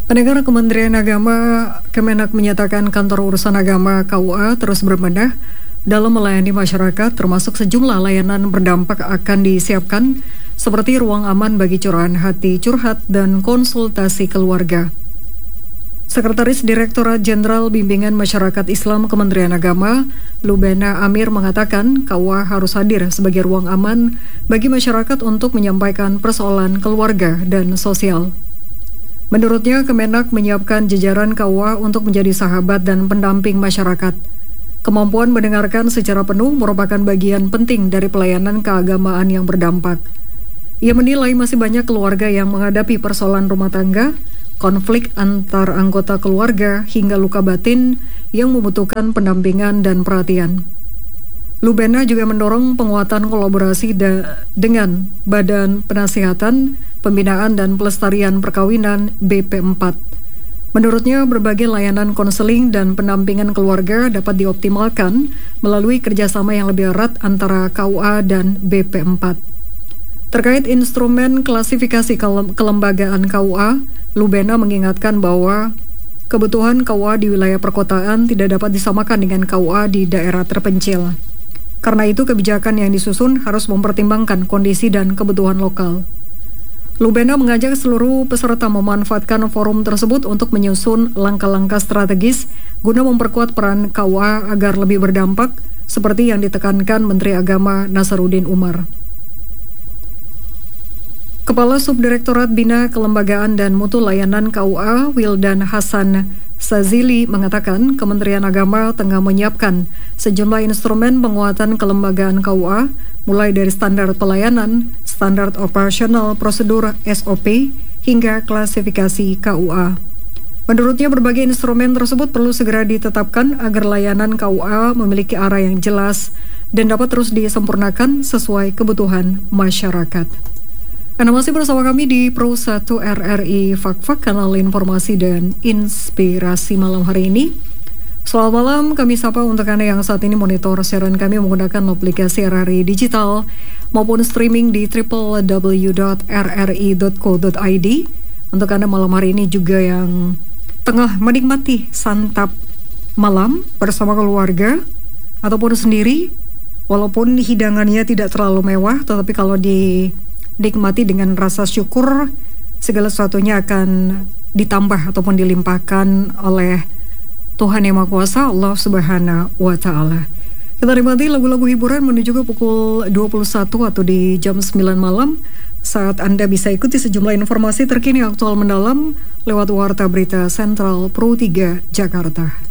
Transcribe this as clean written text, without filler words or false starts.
Pendengar, Kementerian Agama Kemenak menyatakan kantor urusan agama KUA terus berbenah dalam melayani masyarakat, termasuk sejumlah layanan berdampak akan disiapkan seperti ruang aman bagi curahan hati curhat dan konsultasi keluarga. Sekretaris Direktorat Jenderal Bimbingan Masyarakat Islam Kementerian Agama, Lubena Amir, mengatakan KUA harus hadir sebagai ruang aman bagi masyarakat untuk menyampaikan persoalan keluarga dan sosial. Menurutnya, Kemenak menyiapkan jajaran KUA untuk menjadi sahabat dan pendamping masyarakat. Kemampuan mendengarkan secara penuh merupakan bagian penting dari pelayanan keagamaan yang berdampak. Ia menilai masih banyak keluarga yang menghadapi persoalan rumah tangga, konflik antar anggota keluarga, hingga luka batin yang membutuhkan pendampingan dan perhatian. Lubena juga mendorong penguatan kolaborasi dengan Badan Penasihatan, Pembinaan dan Pelestarian Perkawinan BP4. Menurutnya, berbagai layanan konseling dan pendampingan keluarga dapat dioptimalkan melalui kerjasama yang lebih erat antara KUA dan BP4. Terkait instrumen klasifikasi kelembagaan KUA, Lubena mengingatkan bahwa kebutuhan KUA di wilayah perkotaan tidak dapat disamakan dengan KUA di daerah terpencil. Karena itu, kebijakan yang disusun harus mempertimbangkan kondisi dan kebutuhan lokal. Lubena mengajak seluruh peserta memanfaatkan forum tersebut untuk menyusun langkah-langkah strategis guna memperkuat peran KUA agar lebih berdampak, seperti yang ditekankan Menteri Agama Nasaruddin Umar. Kepala Subdirektorat Bina Kelembagaan dan Mutu Layanan KUA, Wildan Hasan Sazili, mengatakan Kementerian Agama tengah menyiapkan sejumlah instrumen penguatan kelembagaan KUA, mulai dari standar pelayanan, standar operasional prosedur SOP, hingga klasifikasi KUA. Menurutnya, berbagai instrumen tersebut perlu segera ditetapkan agar layanan KUA memiliki arah yang jelas dan dapat terus disempurnakan sesuai kebutuhan masyarakat. Anda masih bersama kami di Pro 1 RRI Fak-Fak, kanal informasi dan inspirasi malam hari ini. Selamat malam, kami sapa untuk Anda yang saat ini monitor siaran kami menggunakan aplikasi RRI Digital maupun streaming di www.rri.co.id. Untuk Anda malam hari ini juga yang tengah menikmati santap malam bersama keluarga ataupun sendiri, walaupun hidangannya tidak terlalu mewah, tetapi kalau dinikmati dengan rasa syukur, segala sesuatunya akan ditambah ataupun dilimpahkan oleh Tuhan Yang Maha Kuasa, Allah Subhanahu wa Ta'ala. Kita nikmati lagu-lagu hiburan menuju ke pukul 21 atau di jam 9 malam, saat Anda bisa ikuti sejumlah informasi terkini aktual mendalam lewat Warta Berita Sentral Pro 3 Jakarta.